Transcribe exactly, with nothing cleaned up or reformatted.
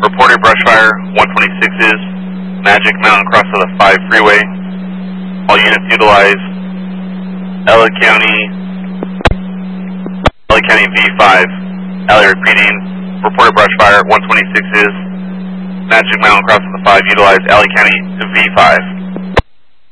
Reported brush fire, one twenty-six is Magic Mountain across to the five freeway. All units utilize Elliott County, Elliott County V five. Elliott repeating, reported brush fire, one twenty-six is Magic Mountain across to the five, utilize Elliott County V five.